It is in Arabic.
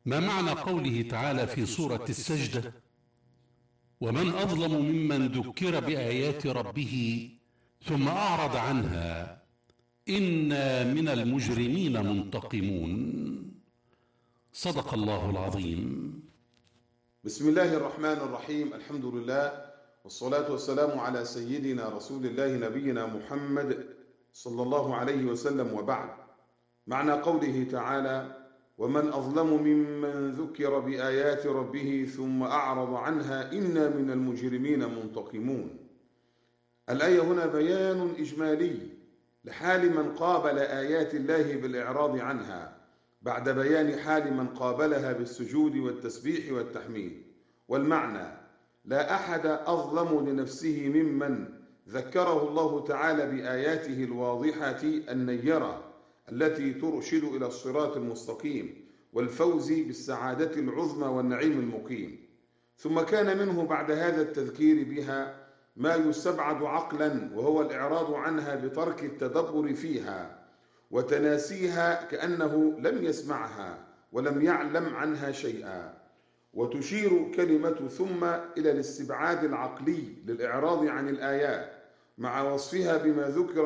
ما معنى قوله تعالى في سورة السجدة: ومن أظلم ممن ذكر بآيات ربه ثم أعرض عنها إنا من المجرمين منتقمون؟ صدق الله العظيم. بسم الله الرحمن الرحيم. الحمد لله والصلاة والسلام على سيدنا رسول الله نبينا محمد صلى الله عليه وسلم، وبعد. معنى قوله تعالى: ومن أظلم ممن ذكر بآيات ربه ثم أعرض عنها إنا من المجرمين منتقمون. الآية هنا بيان إجمالي لحال من قابل آيات الله بالإعراض عنها بعد بيان حال من قابلها بالسجود والتسبيح والتحميد. والمعنى: لا أحد أظلم لنفسه ممن ذكره الله تعالى بآياته الواضحة النيرة التي ترشد إلى الصراط المستقيم والفوز بالسعادة العظمى والنعيم المقيم، ثم كان منه بعد هذا التذكير بها ما يستبعد عقلا، وهو الإعراض عنها بترك التدبر فيها وتناسيها كأنه لم يسمعها ولم يعلم عنها شيئا. وتشير كلمة ثم إلى الاستبعاد العقلي للإعراض عن الآيات مع وصفها بما ذكر